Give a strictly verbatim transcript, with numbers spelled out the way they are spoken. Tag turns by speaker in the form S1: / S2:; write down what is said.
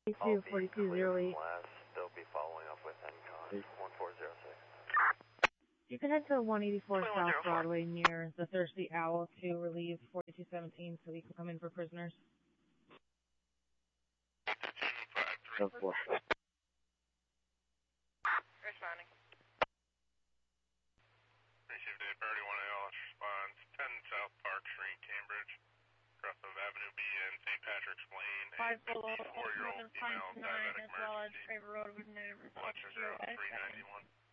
S1: forty-two, forty-two, zero eight.
S2: They'll be following up with N C O N one four zero six.
S1: You can head to one eighty-four South Broadway near the Thirsty Owl to relieve forty-two seventeen so you can come in for prisoners.
S3: ten four.
S4: Responding.
S5: Receive day priority one A L S response. ten South Park Street, Cambridge. Cross of Avenue B and Saint Patrick's Lane.
S4: Five below,
S5: four-year-old female
S4: nine
S5: diabetic
S4: as well as
S5: emergency.
S4: Traver Road with negative results.
S5: one two zero three nine one.